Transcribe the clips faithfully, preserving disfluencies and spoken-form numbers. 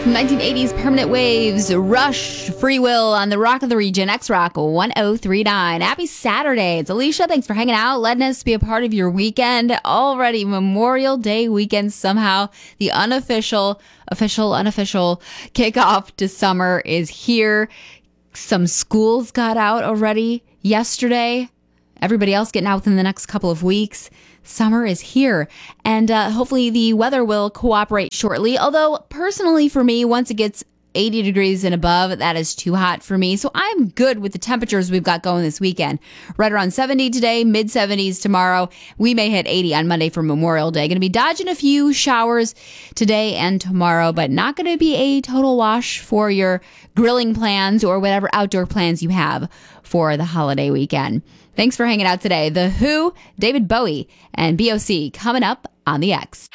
nineteen eighties Permanent Waves, Rush, Free Will on the Rock of the Region, X-Rock one oh three point nine. Happy Saturday. It's Alicia. Thanks for hanging out, letting us be a part of your weekend. Already Memorial Day weekend somehow. The unofficial, official, unofficial kickoff to summer is here. Some schools got out already yesterday. Everybody else getting out within the next couple of weeks. Summer is here, and uh, hopefully the weather will cooperate shortly. Although, personally for me, once it gets eighty degrees and above, that is too hot for me. So I'm good with the temperatures we've got going this weekend. Right around seventy today, mid seventies tomorrow. We may hit eighty on Monday for Memorial Day. Going to be dodging a few showers today and tomorrow, but not going to be a total wash for your grilling plans or whatever outdoor plans you have for the holiday weekend. Thanks for hanging out today. The Who, David Bowie, and B O C coming up on the X.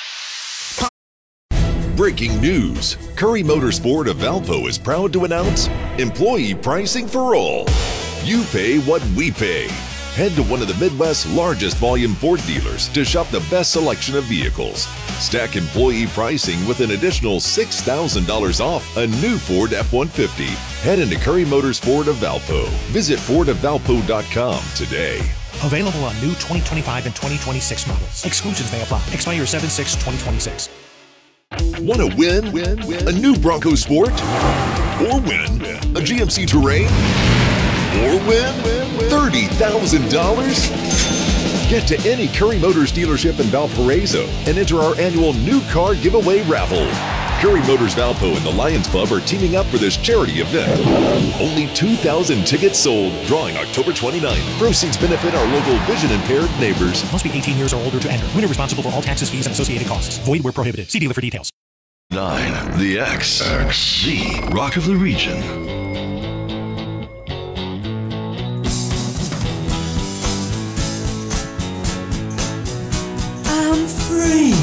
Breaking news. Curry Motors Ford of Valpo is proud to announce employee pricing for all. You pay what we pay. Head to one of the Midwest's largest volume Ford dealers to shop the best selection of vehicles. Stack employee pricing with an additional six thousand dollars off a new Ford F one fifty. Head into Curry Motors Ford of Valpo. Visit ford of valpo dot com today. Available on new twenty twenty-five and twenty twenty-six models. Exclusions may apply. Expire seven six twenty twenty-six. Want to win? win? Win? A new Bronco Sport? Or win? A G M C Terrain? Or win? thirty thousand dollars? Get to any Curry Motors dealership in Valparaiso and enter our annual new car giveaway raffle. Curry Motors Valpo and the Lions Club are teaming up for this charity event. Only two thousand tickets sold, drawing October twenty-ninth. Proceeds benefit our local vision-impaired neighbors. Must be eighteen years or older to enter. Winner responsible for all taxes, fees, and associated costs. Void where prohibited. See dealer for details. nine. The X. X. The Rock of the Region. I'm free.